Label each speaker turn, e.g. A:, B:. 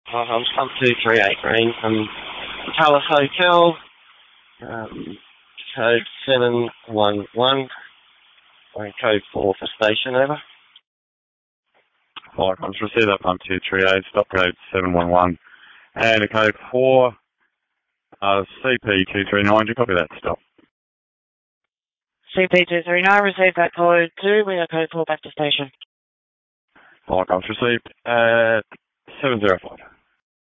A: I'm 238 Green from Palace Hotel, code 711, and code 4 for station, over.
B: Flight Comms, receive that 1238, stop code 711, and a code 4, CP239, do you copy that stop?
C: CP239, receive that code 2, we are code 4 back to station.
B: Flight Comms, received at 705.